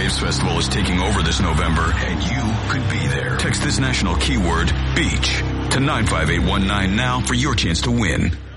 Waves Festival is taking over this November, and you could be there. Text this national keyword, beach, to 95819 now for your chance to win.